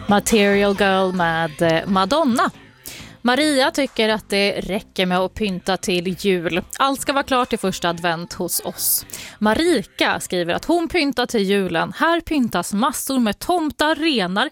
Material Girl med Madonna. Maria tycker att det räcker med att pynta till jul. Allt ska vara klart i första advent hos oss. Marika skriver att hon pyntar till julen. Här pyntas massor med tomtar, renar,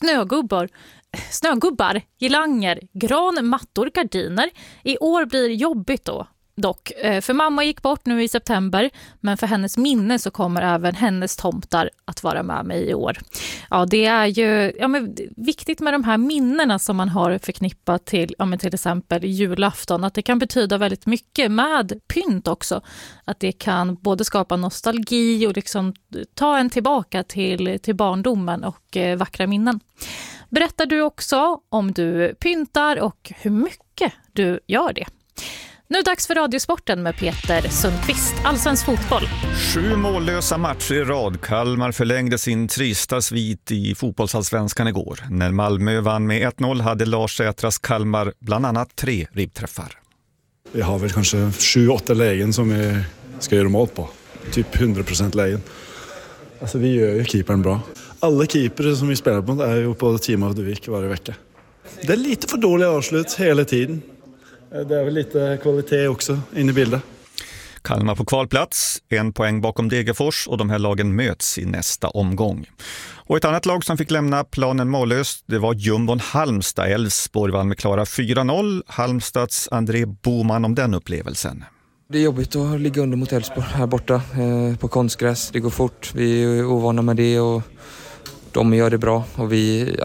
snögubbar, girlanger, gran, mattor, gardiner. I år blir det jobbigt då. Dock, för mamma gick bort nu i september, men för hennes minne så kommer även hennes tomtar att vara med mig i år. Ja, det är ju viktigt med de här minnena som man har förknippat till exempel julafton, att det kan betyda väldigt mycket med pynt också. Att det kan både skapa nostalgi och liksom ta en tillbaka till barndomen och vackra minnen. Berättar du också om du pyntar och hur mycket du gör det? Nu dags för Radiosporten med Peter Sundqvist. Allsvensk fotboll. 7 mållösa matcher i rad. Kalmar förlängde sin trista svit i fotbollsallsvenskan igår. När Malmö vann med 1-0 hade Lars Sätras Kalmar bland annat 3 ribbträffar. Vi har väl kanske 7-8 lägen som vi ska göra mål på. Typ 100% lägen. Alltså vi gör ju keepern bra. Alla keeper som vi spelar på är ju på Team of the Week varje vecka. Det är lite för dåliga avslut hela tiden. Det är väl lite kvalitet också in i bilden. Kalmar på kvalplats, 1 poäng bakom Degerfors och de här lagen möts i nästa omgång. Och ett annat lag som fick lämna planen mållöst, det var Jumbon Halmstad. Elfsborg vann med klara 4-0. Halmstads André Boman om den upplevelsen. Det är jobbigt att ligga under mot Elfsborg här borta på konstgräs. Det går fort, vi är ovana med det och de gör det bra och vi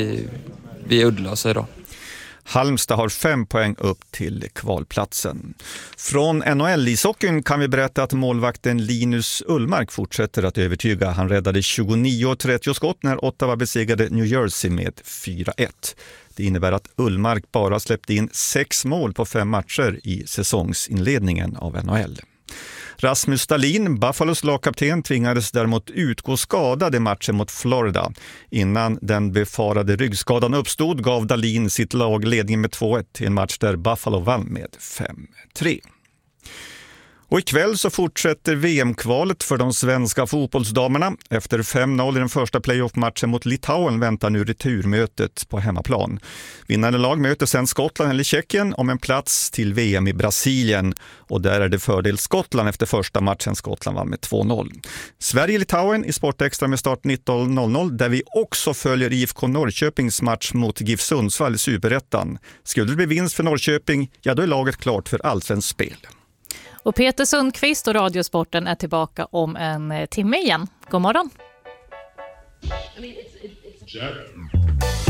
är uddlösa idag. Halmstad har 5 poäng upp till kvalplatsen. Från NHL-ishockeyn kan vi berätta att målvakten Linus Ullmark fortsätter att övertyga. Han räddade 29-30 skott när Ottawa besegrade New Jersey med 4-1. Det innebär att Ullmark bara släppte in 6 mål på 5 matcher i säsongsinledningen av NHL. Rasmus Dahlin, Buffalos lagkapten, tvingades däremot utgå skadad i matchen mot Florida. Innan den befarade ryggskadan uppstod gav Dahlin sitt lag ledning med 2-1 i en match där Buffalo vann med 5-3. Och ikväll så fortsätter VM-kvalet för de svenska fotbollsdamerna. Efter 5-0 i den första playoff-matchen mot Litauen väntar nu returmötet på hemmaplan. Vinnande lag möter sedan Skottland eller Tjeckien om en plats till VM i Brasilien. Och där är det fördel Skottland efter första matchen. Skottland vann med 2-0. Sverige-Litauen i Sportextra med start 19.00 där vi också följer IFK Norrköpings match mot GIF Sundsvall i Superettan. Skulle det bli vinst för Norrköping, ja då är laget klart för allsvenskt spel. Och Peter Sundqvist och Radiosporten är tillbaka om en timme igen. God morgon!